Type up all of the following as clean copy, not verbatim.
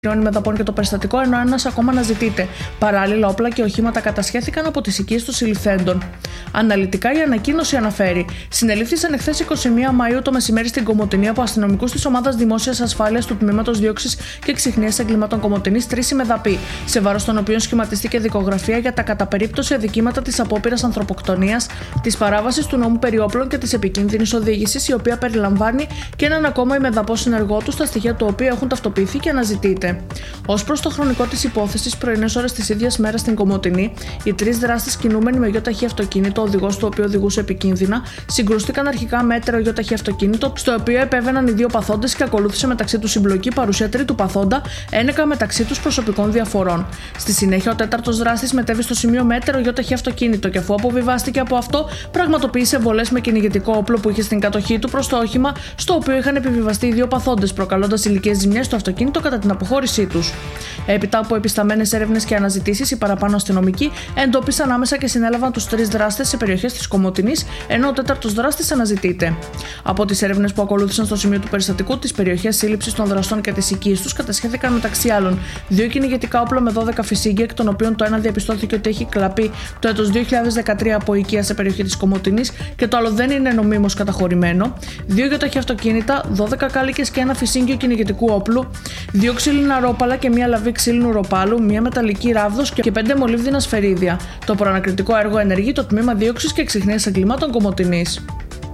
Μεδαπών και το περιστατικό, ενώ ένας ακόμα αναζητείται. Παράλληλα, όπλα και οχήματα κατασχέθηκαν από τις οικίες των συλληφθέντων. Αναλυτικά, η ανακοίνωση αναφέρει: συνελήφθησαν εχθές 21 Μαΐου το μεσημέρι στην Κομοτηνή από αστυνομικούς της Ομάδας Δημόσιας Ασφάλειας του Τμήματος Δίωξης και Εξιχνίας Εγκλημάτων Κομοτηνής 3 οι μεδαποί, σε βάρος των οποίων σχηματίστηκε δικογραφία για τα κατά περίπτωση αδικήματα της απόπειρας ανθρωποκτονίας, της παράβασης του νόμου περί όπλων και της επικίνδυνης οδήγησης, η οποία περιλαμβάνει και έναν ακόμα ημεδαπό συνεργό του, στα στοιχεία του οποίου έχουν ταυτοποιηθεί και αναζητείται. Ως προς το χρονικό της υπόθεσης, πρωινές ώρες της ίδιας μέρας στην Κομοτηνή, οι 3 δράστες κινούμενοι με γιοταχή αυτοκίνητο, ο οδηγός του οποίου οδηγούσε επικίνδυνα, συγκρούστηκαν αρχικά με έτερο γιοταχή αυτοκίνητο, στο οποίο επέβαιναν οι δύο παθόντες και ακολούθησε μεταξύ τους συμπλοκή, παρουσία τρίτου παθόντα, ένεκα μεταξύ τους προσωπικών διαφορών. Στη συνέχεια, ο τέταρτος δράστης μετέβη στο σημείο με έτερο γιοταχή αυτοκίνητο και αφού αποβιβάστηκε από αυτό, πραγματοποίησε βολές με κυνηγετικό όπλο που είχε στην κατοχή του προς το όχημα στο οποίο είχαν επιβιβαστεί οι δύο παθόντες, προκαλώντας ηλικές ζημιές στο αυτοκίνητο κατά την αποχώρησή τους. Έπειτα από επισταμμένες έρευνες και αναζητήσεις, οι παραπάνω αστυνομικοί εντόπισαν άμεσα και συνέλαβαν τους 3 δράστες σε περιοχές της Κομοτηνής, ενώ ο τέταρτος δράστης αναζητείται. Από τις έρευνες που ακολούθησαν στο σημείο του περιστατικού, τις περιοχές σύλληψης των δραστών και τις οικίες τους, κατασχέθηκαν μεταξύ άλλων 2 κυνηγετικά όπλα με 12 φυσίγγια, εκ των οποίων το ένα διαπιστώθηκε ότι έχει κλαπεί το έτος 2013 από οικία σε περιοχή της Κομοτηνής και το άλλο δεν είναι νομίμως καταχωρημένο, 2 γιοταχή αυτοκίνητα, 12 κάλικες και ένα φυσίγγιο κυνηγετικού όπλου, 2 ξύλινα ρόπαλα και μία λαβή ξύλινου ροπάλου, μία μεταλλική ράβδος και 5 μολύβδινα σφαιρίδια. Το προανακριτικό έργο ενεργεί το Τμήμα Δίωξης και Εξιχνίας Εγκλημάτων Κομοτηνής.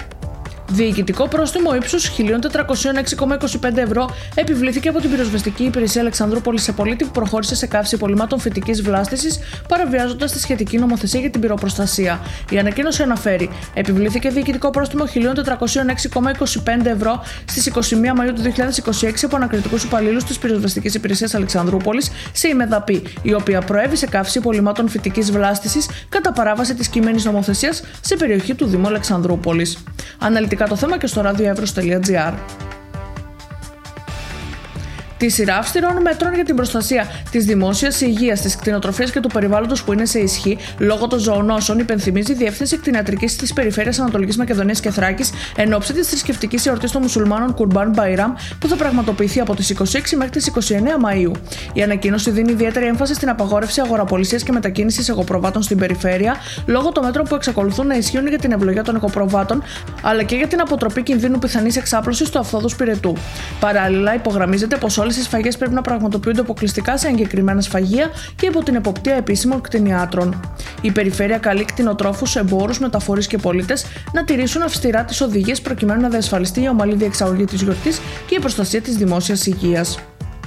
Διοικητικό πρόστιμο ύψους 1.406,25 ευρώ επιβλήθηκε από την Πυροσβεστική Υπηρεσία Αλεξανδρούπολης σε πολίτη που προχώρησε σε καύση υπολειμμάτων φυτικής βλάστησης, παραβιάζοντας τη σχετική νομοθεσία για την πυροπροστασία. Η ανακοίνωση αναφέρει: επιβλήθηκε διοικητικό πρόστιμο 1.406,25 ευρώ στις 21 Μαΐου του 2026 από ανακριτικούς υπαλλήλους της Πυροσβεστικής Υπηρεσίας Αλεξανδρούπολης σε ημεδαπή, η οποία προέβη σε καύση υπολειμμάτων φυτικής βλάστησης κατά παράβαση της κείμενης νομοθεσίας σε περιοχή του Δήμου Αλεξανδρούπολης. Αναλυτικά το θέμα και στο radioevros.gr. Τη σειρά αυστηρών μέτρων για την προστασία της δημόσιας υγείας, της κτηνοτροφίας και του περιβάλλοντος που είναι σε ισχύ λόγω των ζωονόσων, υπενθυμίζει η Διεύθυνση Κτηνιατρικής της Περιφέρειας Ανατολικής Μακεδονίας και Θράκης εν ώψη της θρησκευτικής εορτής των μουσουλμάνων Κουρμπάν Μπαϊράμ που θα πραγματοποιηθεί από τις 26 μέχρι τις 29 Μαΐου. Η ανακοίνωση δίνει ιδιαίτερη έμφαση στην απαγόρευση αγοραπολισίας και μετακίνησης εγωπροβάτων στην περιφέρεια λόγω των μέτρων που εξακολουθούν να ισχύουν για την ευλογία των εγωπροβάτων, αλλά και για την αποτροπή κινδύνου πιθανής εξάπλωσης του αυθόδους πυρετού. Παράλληλα, υπογραμμίζεται πως όλες οι σφαγές πρέπει να πραγματοποιούνται αποκλειστικά σε εγκεκριμένα σφαγεία και υπό την εποπτεία επίσημων κτηνιάτρων. Η περιφέρεια καλεί κτηνοτρόφους, εμπόρους, μεταφορείς και πολίτες να τηρήσουν αυστηρά τις οδηγίες προκειμένου να διασφαλιστεί η ομαλή διεξαγωγή της γιορτής και η προστασία της δημόσιας υγείας.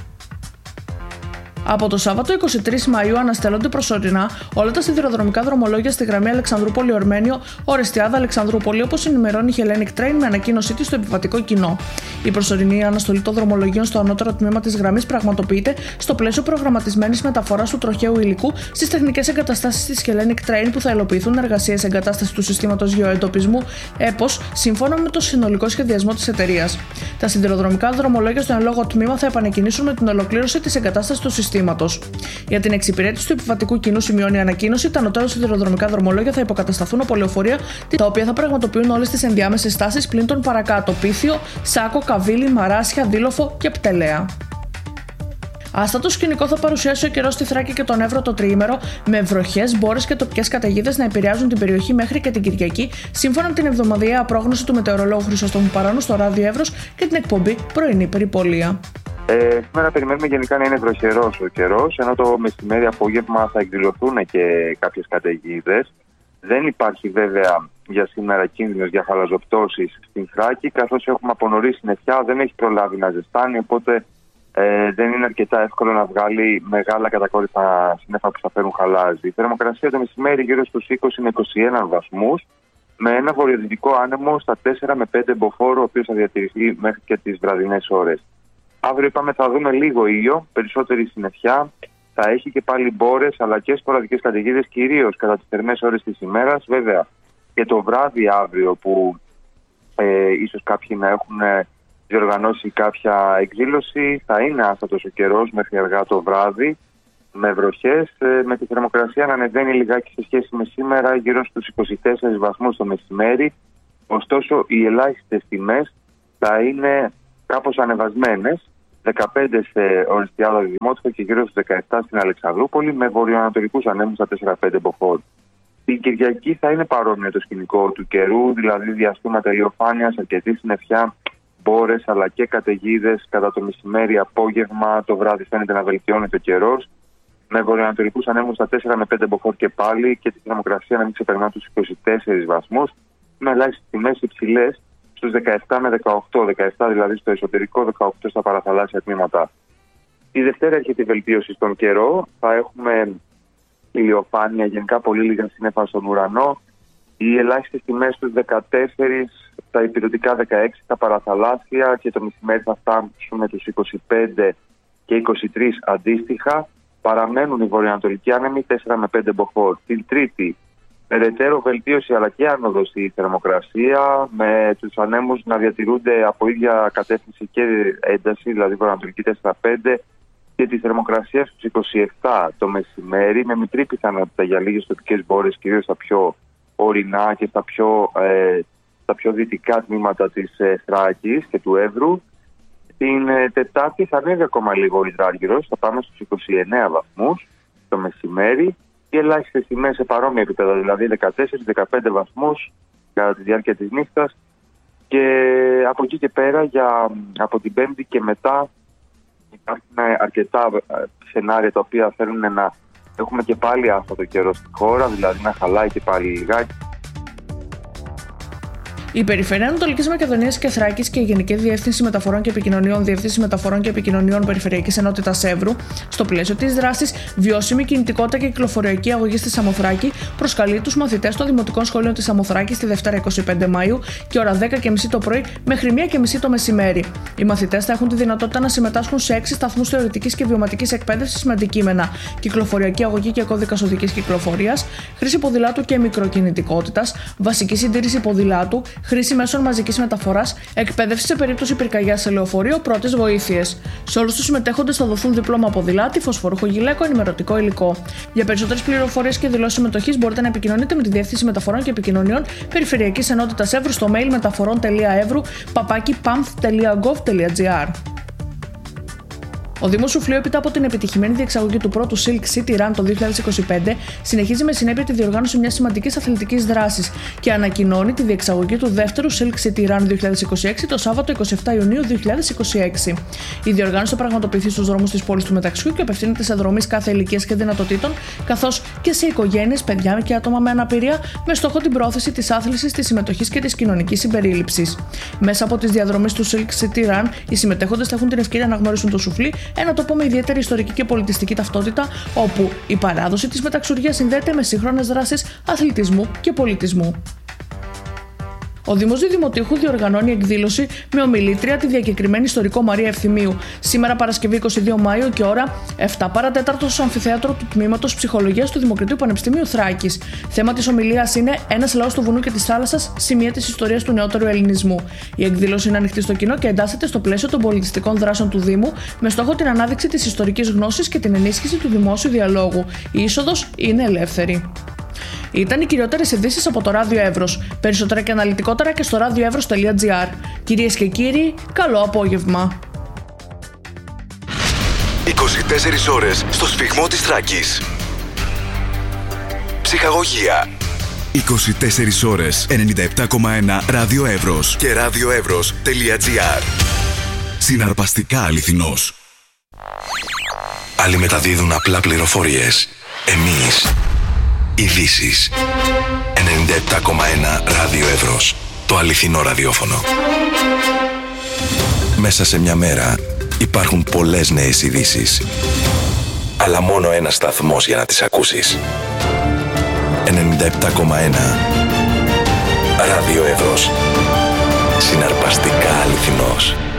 Από το Σάββατο 23 Μαΐου αναστέλλονται προσωρινά όλα τα σιδηροδρομικά δρομολόγια στη γραμμή Αλεξανδρούπολη-Ορμένιο, Ορεστιάδα-Αλεξανδρούπολη, όπως ενημερώνει η Hellenic Train με ανακοίνωσή της στο επιβατικό κοινό. Η προσωρινή αναστολή των δρομολογίων στο ανώτερο τμήμα της γραμμής πραγματοποιείται στο πλαίσιο προγραμματισμένης μεταφοράς του τροχαίου υλικού στις τεχνικές εγκαταστάσεις της Hellenic Train που θα υλοποιηθούν εργασίες εγκατάστασης του συστήματος γεωεντοπισμού ΕΠΟΣ σύμφωνα με το συνολικό σχεδιασμό της εταιρείας. Τα σιδηροδρομικά δρομολόγια στο εν λόγω τμήμα θα επανεκκινήσουν με την ολοκλήρωση της εγκατάστασης του συστήματος. Για την εξυπηρέτηση του επιβατικού κοινού, σημειώνει η ανακοίνωση, τα ανωτέρα σιδηροδρομικά δρομολόγια θα υποκατασταθούν από λεωφορεία, τα οποία θα πραγματοποιούν όλες τις ενδιάμεσες στάσεις πλην των παρακάτω: Πίθιο, Σάκο, Καβίλη, Μαράσια, Δήλοφο και Πτελέα. Άστατο σκηνικό θα παρουσιάσει ο καιρός στη Θράκη και τον Εύρο το τριήμερο, με βροχές, μπόρες και τοπικές καταιγίδες να επηρεάζουν την περιοχή μέχρι και την Κυριακή, σύμφωνα με την εβδομαδιαία πρόγνωση του μετεωρολόγου Χρυσόστομου Παράνου στο Ράδιο Εύρος και την εκπομπή Πρωινή Περιπολία. Σήμερα περιμένουμε γενικά να είναι βροχερός ο καιρός, ενώ το μεσημέρι απόγευμα θα εκδηλωθούν και κάποιες καταιγίδες. Δεν υπάρχει βέβαια για σήμερα κίνδυνος για χαλαζοπτώσεις στην Θράκη, καθώς έχουμε από νωρίς συννεφιά, δεν έχει προλάβει να ζεστάνει, οπότε δεν είναι αρκετά εύκολο να βγάλει μεγάλα κατακόρυφα σύννεφα που θα φέρουν χαλάζι. Η θερμοκρασία το μεσημέρι γύρω στους 20 με 21 βαθμούς, με ένα βορειοδυτικό άνεμο στα 4 με 5 μποφόρ, ο οποίος θα διατηρηθεί μέχρι και τις βραδινές ώρες. Αύριο είπαμε θα δούμε λίγο ήλιο, περισσότερη συννεφιά, θα έχει και πάλι μπόρες αλλά και σποραδικές καταιγίδες, κυρίως κατά τις θερμές ώρες της ημέρας. Βέβαια και το βράδυ αύριο που ίσως κάποιοι να έχουν διοργανώσει κάποια εκδήλωση, θα είναι άστατος ο καιρός μέχρι αργά το βράδυ με βροχές, με τη θερμοκρασία να ανεβαίνει λιγάκι σε σχέση με σήμερα γύρω στους 24 βαθμούς το μεσημέρι. Ωστόσο οι ελάχιστες τιμές θα είναι κάπως ανεβασμένες 15 σε Οριστιάδα Δημότυχο και γύρω στους 17 στην Αλεξανδρούπολη, με βορειοανατολικούς ανέμους στα 4-5 μποφόρ. Την Κυριακή θα είναι παρόμοιο το σκηνικό του καιρού, δηλαδή διαστήματα ηλιοφάνειας, αρκετή συννεφιά, μπόρες αλλά και καταιγίδες κατά το μεσημέρι, απόγευμα, το βράδυ φαίνεται να βελτιώνεται ο καιρός, με βορειοανατολικούς ανέμους στα 4-5 μποφόρ και πάλι και τη θερμοκρασία να μην ξεπερνά τους 24 βαθμούς, με ελάχιστες τιμές υψηλές στους 17 με 18, 17 δηλαδή στο εσωτερικό, 18 στα παραθαλάσσια τμήματα. Τη Δευτέρα έρχεται η βελτίωση στον καιρό, θα έχουμε ηλιοφάνεια, γενικά πολύ λίγα σύννεφα στον ουρανό, οι ελάχιστες τιμές στους 14, τα υπηρετικά 16 στα παραθαλάσσια και το μεσημέρι θα φτάσουμε τους 25 και 23 αντίστοιχα. Παραμένουν οι βορειοανατολικοί άνεμοι 4 με 5 μποφόρ. Την Τρίτη, περαιτέρω βελτίωση αλλά και άνοδος στη θερμοκρασία, με τους ανέμους να διατηρούνται από ίδια κατεύθυνση και ένταση, δηλαδή βορειοανατολική 4-5, και τη θερμοκρασία στους 27 το μεσημέρι, με μικρή πιθανότητα για λίγες τοπικές μπόρες, κυρίως στα πιο ορεινά και στα πιο δυτικά τμήματα της Θράκης και του Εύρου. Την Τετάρτη θα ανέβει ακόμα λίγο ο υδράργυρος, θα πάμε στους 29 βαθμούς το μεσημέρι, οι ελάχιστες τιμές σε παρόμοια επίπεδα, δηλαδή 14-15 βαθμούς κατά τη διάρκεια της νύχτας, και από εκεί και πέρα από την Πέμπτη και μετά υπάρχουν αρκετά σενάρια τα οποία θέλουν να έχουμε και πάλι άστατο καιρό στη χώρα, δηλαδή να χαλάει και πάλι λιγάκι. Η Περιφέρεια Ανατολικής Μακεδονίας και Θράκης και η Γενική Διεύθυνση Μεταφορών και Επικοινωνιών, Διεύθυνση Μεταφορών και Επικοινωνιών Περιφερειακής Ενότητας Εύρου, στο πλαίσιο της δράσης Βιώσιμη Κινητικότητα και Κυκλοφοριακή Αγωγή στη Σαμοθράκη, προσκαλεί τους μαθητές των Δημοτικών Σχολείων της Σαμοθράκης τη Δευτέρα 25 Μαΐου και ώρα 10:30 το πρωί μέχρι 1:30 το μεσημέρι. Οι μαθητές θα έχουν τη δυνατότητα να συμμετάσχουν σε 6 σταθμούς θεωρητικής και βιωματικής εκπαίδευσης με αντικείμενα κυκλοφοριακή αγωγή και κώδικας οδικής κυκλοφορίας, χρήση ποδηλάτου και μικροκινητικότητας, βασική συντήρηση ποδηλάτου, χρήση μέσων μαζικής μεταφοράς, εκπαίδευση σε περίπτωση πυρκαγιάς σε λεωφορείο, πρώτες βοήθειες. Σε όλους τους συμμετέχοντες θα δοθούν δίπλωμα ποδηλάτη, φωσφορούχο γυλαίκο, ενημερωτικό υλικό. Για περισσότερες πληροφορίες και δηλώσεις συμμετοχής μπορείτε να επικοινωνείτε με τη Διεύθυνση Μεταφορών και Επικοινωνιών Περιφερειακής Ενότητας Εύρου στο mail μεταφορών.εύρου@pamf.gov.gr. Ο Δήμος Σουφλίου, έπειτα από την επιτυχημένη διεξαγωγή του πρώτου Silk City Run το 2025, συνεχίζει με συνέπεια τη διοργάνωση μιας σημαντικής αθλητικής δράσης και ανακοινώνει τη διεξαγωγή του δεύτερου Silk City Run 2026 το Σάββατο 27 Ιουνίου 2026. Η διοργάνωση θα πραγματοποιηθεί στους δρόμους της πόλης του Μεταξιού και απευθύνεται σε δρομείς κάθε ηλικίας και δυνατοτήτων, καθώς και σε οικογένειες, παιδιά και άτομα με αναπηρία, με στόχο την πρόθεση της άθλησης, της συμμετοχής και της κοινωνικής συμπερίληψης. Μέσα από τις διαδρομές του Silk City Run, οι συμμετέχοντες θα έχουν την ευκαιρία να γνωρίσουν το Σουφλί, ένα τόπο με ιδιαίτερη ιστορική και πολιτιστική ταυτότητα, όπου η παράδοση της μεταξουργίας συνδέεται με σύγχρονες δράσεις αθλητισμού και πολιτισμού. Ο Δήμος Διδημοτήχου διοργανώνει εκδήλωση με ομιλήτρια τη διακεκριμένη ιστορικό Μαρία Ευθυμίου, σήμερα Παρασκευή 22 Μαΐου και ώρα 7 παρατέταρτο στο αμφιθέατρο του Τμήματος Ψυχολογίας του Δημοκρατίου Πανεπιστημίου Θράκης. Θέμα της ομιλίας είναι «Ένας λαός του βουνού και της θάλασσας, σημεία της ιστορίας του νεότερου ελληνισμού». Η εκδήλωση είναι ανοιχτή στο κοινό και εντάσσεται στο πλαίσιο των πολιτιστικών δράσεων του Δήμου, με στόχο την ανάδειξη της ιστορικής γνώσης και την ενίσχυση του δημόσιου διαλόγου. Η είσοδος είναι ελεύθερη. Ήταν οι κυριότερες ειδήσεις από το Ράδιο Εύρος. Περισσότερα και αναλυτικότερα και στο radioevros.gr. Κυρίες και κύριοι, καλό απόγευμα. 24 ώρες στο σφυγμό της Θράκης. Ψυχαγωγία. 24 ώρες 97,1 Ράδιο Εύρος και radioevros.gr. Συναρπαστικά αληθινός. Άλλοι μεταδίδουν απλά πληροφορίες. Εμείς ειδήσεις. 97,1 Ράδιο Εύρος. Το αληθινό ραδιόφωνο. Μέσα σε μια μέρα υπάρχουν πολλές νέες ειδήσεις. Αλλά μόνο ένας σταθμός για να τις ακούσεις. 97,1 Ράδιο Εύρος. Συναρπαστικά αληθινός.